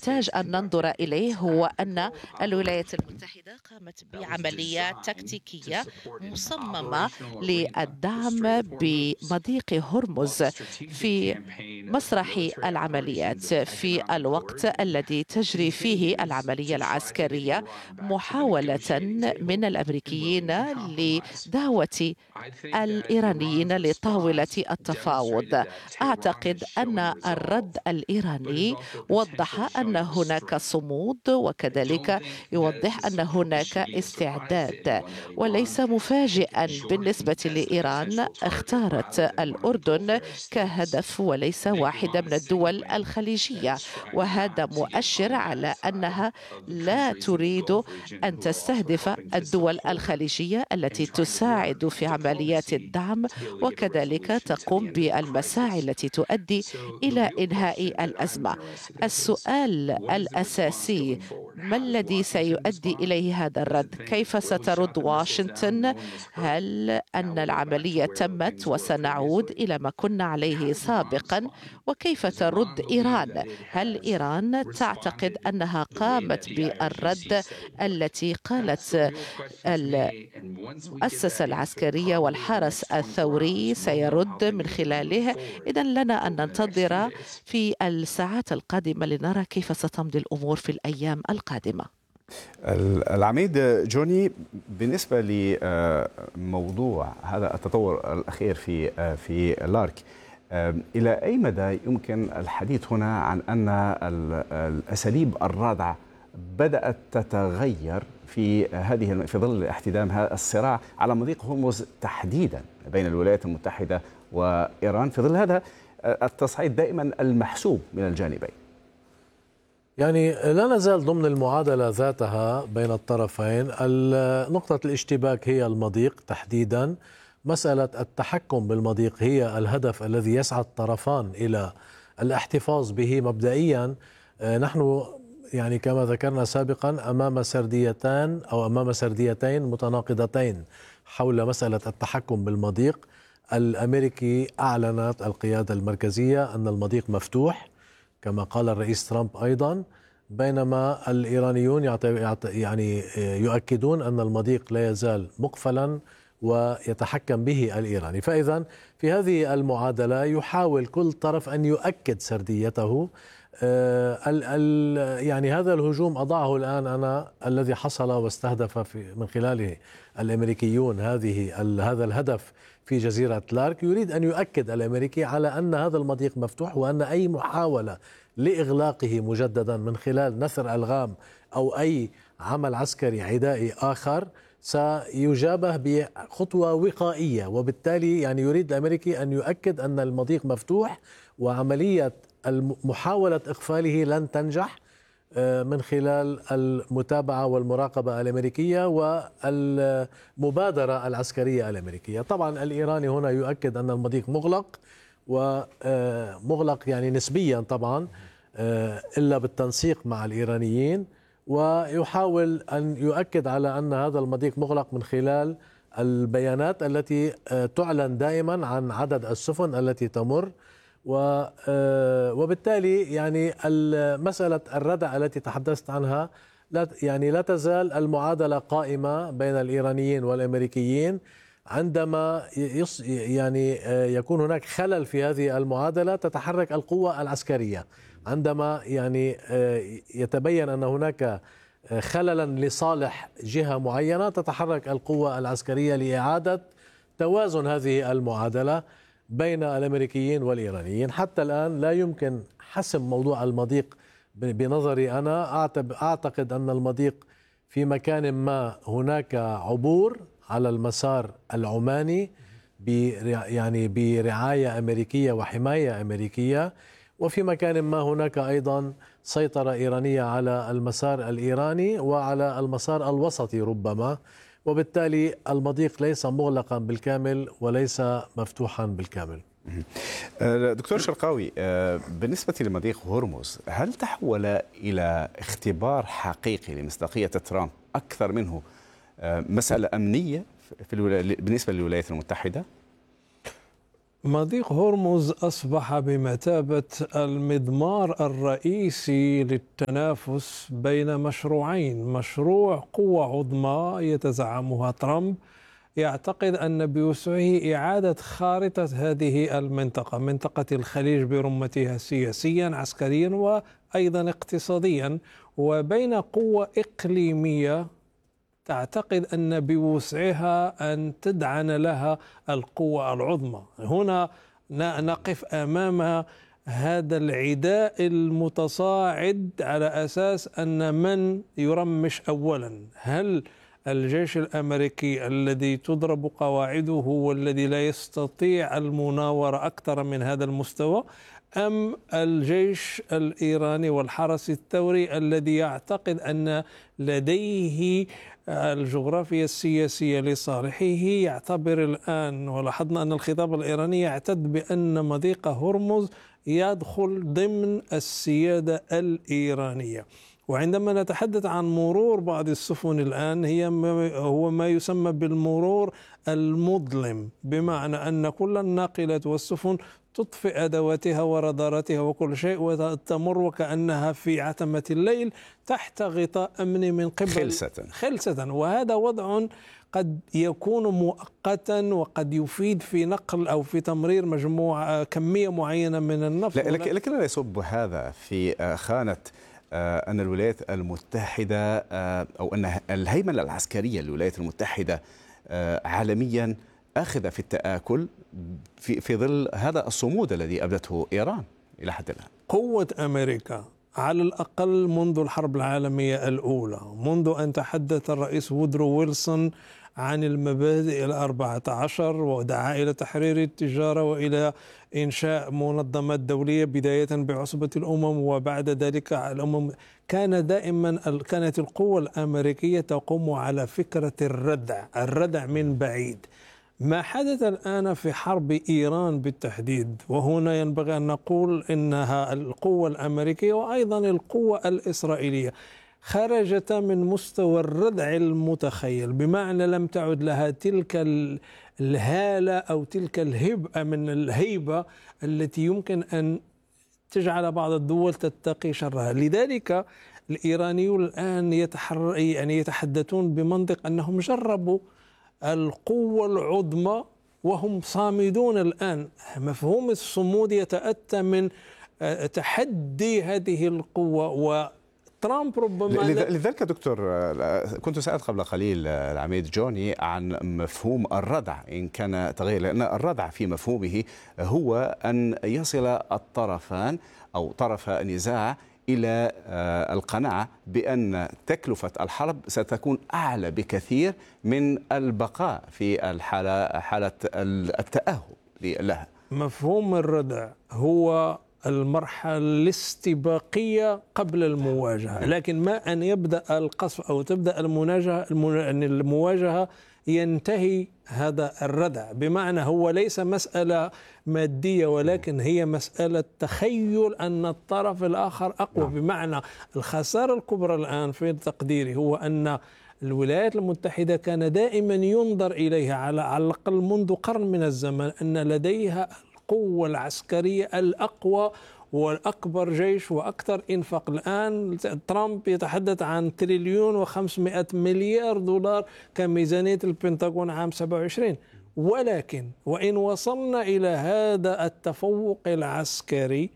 نحتاج أن ننظر إليه هو أن الولايات المتحدة قامت بعمليات تكتيكية مصممة للدعم بمضيق هرمز في مسرح العمليات في الوقت الذي تجري فيه العملية العسكرية، محاولة من الأمريكيين لدعوة الإيرانيين لطاولة التفاوض. أعتقد أن الرد الإيراني وضح أن هناك صمود، وكذلك يوضح أن هناك استعداد، وليس مفاجئا بالنسبة لإيران اختارت الأردن كهدف وليس واحدة من الدول الخليجية، وهذا مؤشر على أنها لا تريد أن تستهدف الدول الخليجية التي تساعد في عمليات الدعم، وكذلك تقوم بالمساعي التي تؤدي إلى إنهاء الأزمة. السؤال الأساسي: ما الذي سيؤدي إليه هذا الرد؟ كيف سترد واشنطن؟ هل أن العملية تمت وسنعود إلى ما كنا عليه سابقا؟ وكيف ترد إيران؟ هل إيران تعتقد أنها قامت بالرد التي قالت المؤسسة العسكرية والحرس الثوري سيرد من خلاله؟ إذن لنا أن ننتظر في الساعات القادمة لنرى كيف ستمضي الأمور في الأيام القادمة. العميد جوني، بالنسبة لموضوع هذا التطور الأخير في لارك، إلى أي مدى يمكن الحديث هنا عن أن الأساليب الرادعة بدأت تتغير في ظل احتدام هذا الصراع على مضيق هرمز تحديدا بين الولايات المتحدة وإيران، في ظل هذا التصعيد دائما المحسوب من الجانبين؟ يعني لا نزال ضمن المعادلة ذاتها بين الطرفين. نقطة الاشتباك هي المضيق تحديدا. مسألة التحكم بالمضيق هي الهدف الذي يسعى الطرفان إلى الاحتفاظ به مبدئيا. نحن يعني كما ذكرنا سابقا أمام سرديتين متناقضتين حول مسألة التحكم بالمضيق. الأمريكي أعلنت القيادة المركزية أن المضيق مفتوح كما قال الرئيس ترامب أيضا، بينما الإيرانيون يعني يؤكدون أن المضيق لا يزال مقفلا ويتحكم به الإيراني. فإذا في هذه المعادلة يحاول كل طرف أن يؤكد سرديته. يعني هذا الهجوم أضعه الآن الذي حصل واستهدف من خلاله الأمريكيون هذا الهدف في جزيرة لارك. يريد أن يؤكد الأمريكي على أن هذا المضيق مفتوح، وأن أي محاولة لإغلاقه مجددا من خلال نثر ألغام أو أي عمل عسكري عدائي آخر سيجابه بخطوة وقائية. وبالتالي يعني يريد الأمريكي أن يؤكد أن المضيق مفتوح، وعملية محاولة إقفاله لن تنجح من خلال المتابعة والمراقبة الأمريكية والمبادرة العسكرية الأمريكية. طبعا الإيراني هنا يؤكد أن المضيق مغلق، ومغلق يعني نسبيا طبعا إلا بالتنسيق مع الإيرانيين، ويحاول أن يؤكد على أن هذا المضيق مغلق من خلال البيانات التي تعلن دائما عن عدد السفن التي تمر. وبالتالي يعني مسألة الردع التي تحدثت عنها لا تزال المعادلة قائمة بين الإيرانيين والأمريكيين. عندما يعني يكون هناك خلل في هذه المعادلة تتحرك القوة العسكرية. عندما يعني يتبين أن هناك خللا لصالح جهة معينة تتحرك القوة العسكرية لإعادة توازن هذه المعادلة بين الأمريكيين والإيرانيين. حتى الآن لا يمكن حسم موضوع المضيق بنظري أنا. أعتقد أن المضيق في مكان ما هناك عبور على المسار العماني يعني برعاية أمريكية وحماية أمريكية، وفي مكان ما هناك أيضا سيطرة إيرانية على المسار الإيراني وعلى المسار الوسطي ربما. وبالتالي المضيق ليس مغلقا بالكامل وليس مفتوحا بالكامل. دكتور شرقاوي، بالنسبة لمضيق هرمز، هل تحول إلى اختبار حقيقي لمصداقية ترامب أكثر منه مسألة أمنية بالنسبة للولايات المتحدة؟ مضيق هرمز أصبح بمثابة المضمار الرئيسي للتنافس بين مشروعين: مشروع قوة عظمى يتزعمها ترامب يعتقد أن بوسعه إعادة خارطة هذه المنطقة، منطقة الخليج برمتها سياسيا عسكريا وأيضا اقتصاديا، وبين قوة إقليمية تعتقد أن بوسعها أن تدعن لها القوة العظمى. هنا نقف أمام هذا العداء المتصاعد على أساس أن من يرمش أولا، هل الجيش الأمريكي الذي تضرب قواعده والذي لا يستطيع المناورة أكثر من هذا المستوى، أم الجيش الإيراني والحرس الثوري الذي يعتقد أن لديه الجغرافيا السياسية لصالحه؟ يعتبر الآن، ولاحظنا أن الخطاب الإيراني يعتد بأن مضيق هرمز يدخل ضمن السيادة الإيرانية. وعندما نتحدث عن مرور بعض السفن الآن هو ما يسمى بالمرور المظلم، بمعنى أن كل الناقلات والسفن تطفئ أدواتها وراداراتها وكل شيء وتمر وكأنها في عتمة الليل تحت غطاء أمني من قبل خلسة. وهذا وضع قد يكون مؤقتا وقد يفيد في نقل أو في تمرير كمية معينة من النفط. لكن لا يصب هذا في خانة أن الولايات المتحدة أو أن الهيمنة العسكرية للولايات المتحدة عالميا آخذة في التآكل في ظل هذا الصمود الذي أبدته إيران إلى حد الآن؟ قوة أمريكا على الأقل منذ الحرب العالمية الأولى، منذ أن تحدث الرئيس وودرو ويلسون عن المبادئ 14 ودعا إلى تحرير التجارة وإلى إنشاء منظمات دولية بداية بعصبة الأمم وبعد ذلك الأمم، كانت القوة الأمريكية تقوم على فكرة الردع من بعيد. ما حدث الآن في حرب إيران بالتحديد، وهنا ينبغي أن نقول إنها القوة الأمريكية وأيضا القوة الإسرائيلية خرجتا من مستوى الردع المتخيل، بمعنى لم تعد لها تلك الهالة أو تلك الهيبة التي يمكن أن تجعل بعض الدول تتقي شرها. لذلك الإيرانيون الآن يتحدثون بمنطق أنهم جربوا القوة العظمى وهم صامدون الآن. مفهوم الصمود يتأتى من تحدي هذه القوة، وترامب ربما لذلك دكتور كنت سألت قبل قليل العميد جوني عن مفهوم الردع إن كان تغير، لأن الردع في مفهومه هو أن يصل الطرفان أو طرف النزاع إلى القناعة بأن تكلفة الحرب ستكون أعلى بكثير من البقاء في حالة التأهب لها. مفهوم الردع هو المرحلة الاستباقية قبل المواجهة، لكن ما أن يبدأ القصف أو تبدأ المواجهة ينتهي هذا الردع، بمعنى هو ليس مسألة مادية ولكن هي مسألة تخيل أن الطرف الآخر أقوى. بمعنى الخسارة الكبرى الآن في تقديري هو أن الولايات المتحدة كان دائما ينظر إليها على الأقل منذ قرن من الزمن أن لديها القوة العسكرية الأقوى والأكبر جيش وأكثر إنفاق. الآن ترامب يتحدث عن 1,500,000,000,000 دولار كميزانية البنتاغون عام 27. ولكن وإن وصلنا إلى هذا التفوق العسكري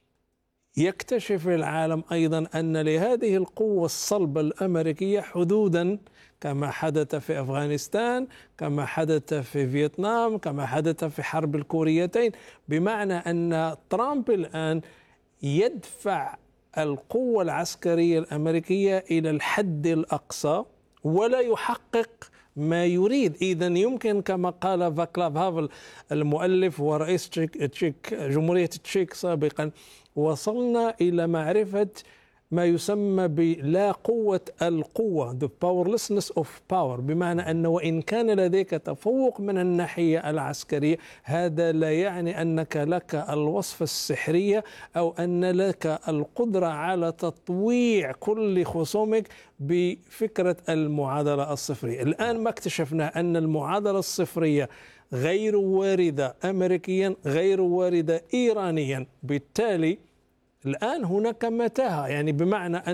يكتشف العالم أيضا أن لهذه القوة الصلبة الأمريكية حدودا، كما حدث في أفغانستان، كما حدث في فيتنام، كما حدث في حرب الكوريتين. بمعنى أن ترامب الآن يدفع القوة العسكرية الأمريكية إلى الحد الأقصى ولا يحقق ما يريد. إذن يمكن كما قال فاكلاف هافل المؤلف ورئيس جمهورية تشيك سابقا، وصلنا إلى معرفة ما يسمى بلا قوة القوة the powerlessness of power، بمعنى أنه وإن كان لديك تفوق من الناحية العسكرية هذا لا يعني أنك لك الوصفة السحرية أو أن لك القدرة على تطويع كل خصومك بفكرة المعادلة الصفرية. الآن ما اكتشفنا أن المعادلة الصفرية غير واردة أمريكيا، غير واردة إيرانيا. بالتالي الآن هناك متاهة، يعني بمعنى